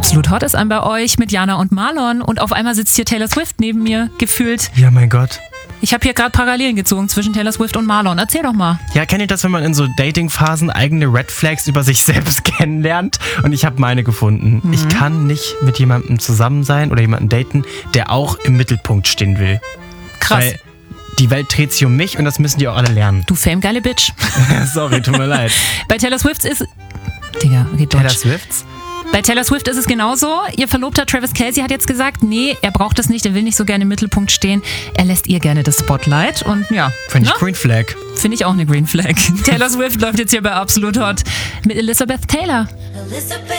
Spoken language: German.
Absolut Hot ist an bei euch mit Jana und Marlon und auf einmal sitzt hier Taylor Swift neben mir, gefühlt. Ja, mein Gott. Ich habe hier gerade Parallelen gezogen zwischen Taylor Swift und Marlon. Erzähl doch mal. Ja, kennt ihr das, wenn man in so Dating-Phasen eigene Red Flags über sich selbst kennenlernt? Und ich habe meine gefunden. Ich kann nicht mit jemandem zusammen sein oder jemanden daten, der auch im Mittelpunkt stehen will. Krass. Weil die Welt dreht sich um mich und das müssen die auch alle lernen. Du famegeile Bitch. Sorry, tut mir leid. Bei Taylor Swift ist... Digga, okay, Taylor Deutsch. Swifts? Bei Taylor Swift ist es genauso. Ihr Verlobter Travis Kelce hat jetzt gesagt, nee, er braucht das nicht, er will nicht so gerne im Mittelpunkt stehen. Er lässt ihr gerne das Spotlight und ja. Finde ich Green Flag. Finde ich auch eine Green Flag. Taylor Swift läuft jetzt hier bei Absolut Hot mit Elizabeth Taylor.